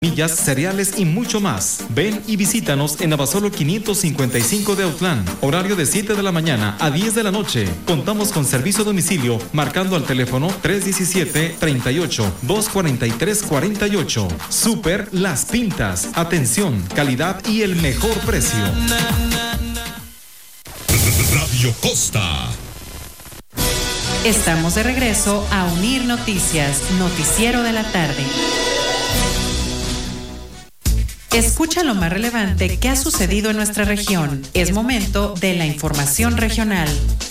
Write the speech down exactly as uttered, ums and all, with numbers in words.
Millas, cereales y mucho más. Ven y visítanos en Abasolo quinientos cincuenta y cinco de Autlán. Horario de siete de la mañana a diez de la noche. Contamos con servicio a domicilio marcando al teléfono tres uno siete, tres ocho, dos cuatro tres, cuatro ocho. Super Las Pintas. Atención, calidad y el mejor precio. Radio Costa. Estamos de regreso a Unir Noticias, noticiero de la tarde. Escucha lo más relevante que ha sucedido en nuestra región. Es momento de la información regional.